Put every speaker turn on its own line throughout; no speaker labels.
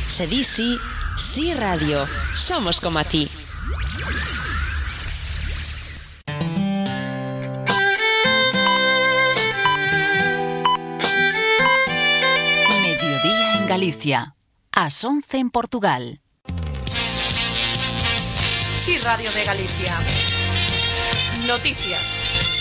Se di sí, sí radio. Somos como a ti.
Mediodía en Galicia. Ás 11 en Portugal.
Sí Radio de Galicia. Noticias.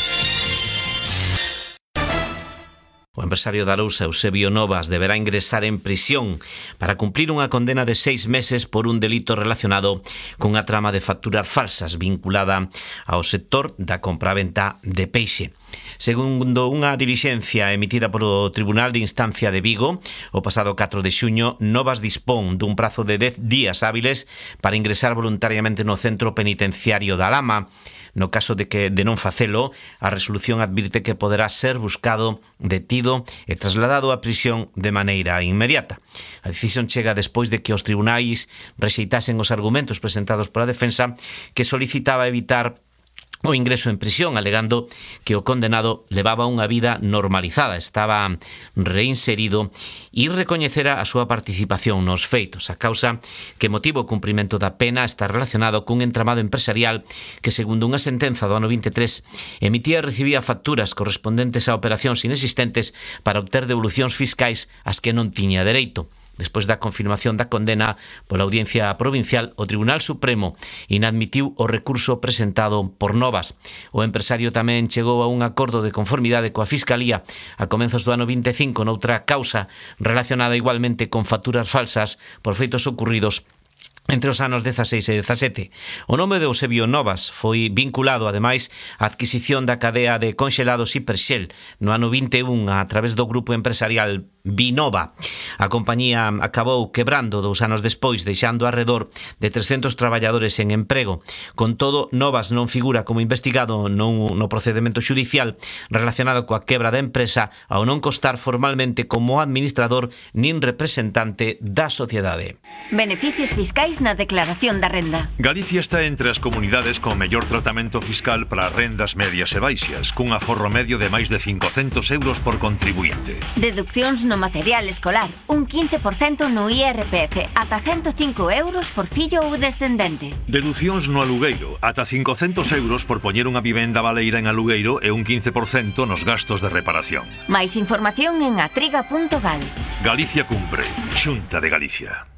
O empresario da Arousa, Eusebio Novas, deberá ingresar en prisión para cumplir unha condena de 6 meses por un delito relacionado cunha trama de facturas falsas vinculada ao sector da compraventa de peixe. Segundo unha dilixencia emitida polo Tribunal de Instancia de Vigo, o pasado 4 de xuño, Novas dispón dun prazo de 10 días hábiles para ingresar voluntariamente no centro penitenciario da Lama. No caso de non facelo, a resolución advirte que poderá ser buscado, detido e trasladado á prisión de maneira inmediata. A decisión chega despois de que os tribunais rexeitasen os argumentos presentados pola defensa, que solicitaba evitar o ingreso en prisión, alegando que o condenado levaba unha vida normalizada, estaba reinserido e recoñecera a súa participación nos feitos. A causa que motiva o cumprimento da pena está relacionado cun entramado empresarial que, segundo unha sentenza do ano 23, emitía e recibía facturas correspondentes a operacións inexistentes para obter devolucións fiscais ás que non tiña dereito. Despois da confirmación da condena pola Audiencia Provincial, o Tribunal Supremo inadmitiu o recurso presentado por Novas. O empresario tamén chegou a un acordo de conformidade coa Fiscalía a comenzos do ano 25 noutra causa relacionada igualmente con facturas falsas por feitos ocurridos entre os anos 16 e 17. O nome de Eusebio Novas foi vinculado, ademais, á adquisición da cadea de conxelados Hiperxel no ano 21 a través do grupo empresarial Binova. A compañía acabou quebrando 2 anos despois, deixando arredor de 300 traballadores en emprego. Con todo, Novas non figura como investigado no procedemento xudicial relacionado coa quebra da empresa, ao non constar formalmente como administrador nin representante da sociedade.
Beneficios fiscais na declaración da renda.
Galicia está entre as comunidades con mellor tratamento fiscal para rendas medias e baixas, cun aforro medio de máis de 500 euros por contribuinte.
Deduccións no material escolar, un 15% no IRPF, ata 105 euros por fillo ou descendente.
Deducións no alugueiro, ata 500 euros por poñer unha vivenda baleira en alugueiro e un 15% nos gastos de reparación.
Máis información en atriga.gal.
Galicia cumpre. Xunta de Galicia.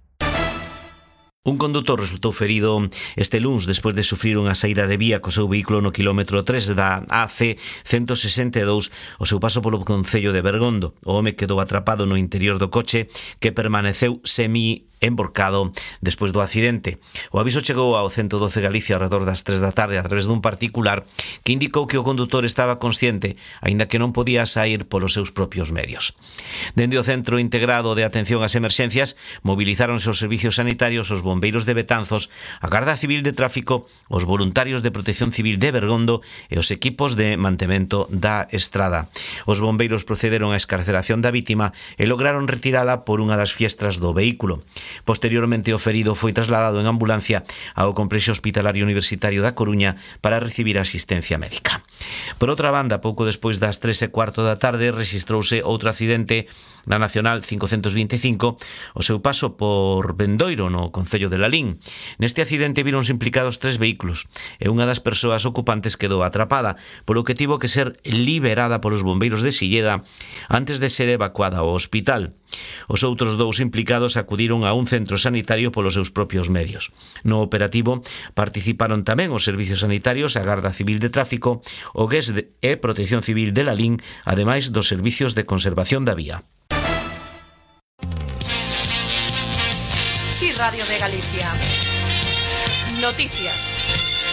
Un condutor resultou ferido este luns despois de sufrir unha saída de vía co seu vehículo no quilómetro 3 da AC 162 o seu paso polo concello de Bergondo. O home quedou atrapado no interior do coche que permaneceu emborcado despois do accidente. O aviso chegou ao 112 Galicia ao redor das 3 da tarde a través dun particular que indicou que o condutor estaba consciente, aínda que non podía sair polos seus propios medios. Dende o Centro Integrado de Atención ás Emerxencias movilizáronse os servicios sanitarios, os bombeiros de Betanzos, a Garda Civil de Tráfico, os voluntarios de Protección Civil de Bergondo e os equipos de mantemento da estrada. Os bombeiros procederon á escarceración da vítima e lograron retirala por unha das fiestras do vehículo. Posteriormente, o ferido foi trasladado en ambulancia ao Complexo Hospitalario Universitario da Coruña para recibir asistencia médica. Por outra banda, pouco despois das 3:15 da tarde, rexistrouse outro accidente na Nacional 525 o seu paso por Bendoiro, no concello de Lalín. Neste accidente víronse implicados 3 vehículos e unha das persoas ocupantes quedou atrapada, polo que tivo que ser liberada polos bombeiros de Silleda antes de ser evacuada ao hospital. Os outros 2 implicados acudiron a un centro sanitario polos seus propios medios. No operativo participaron tamén os servicios sanitarios, a Garda Civil de Tráfico, o GES e Protección Civil de Lalín, ademais dos servicios de conservación da vía.
Sí Radio de Galicia. Noticias.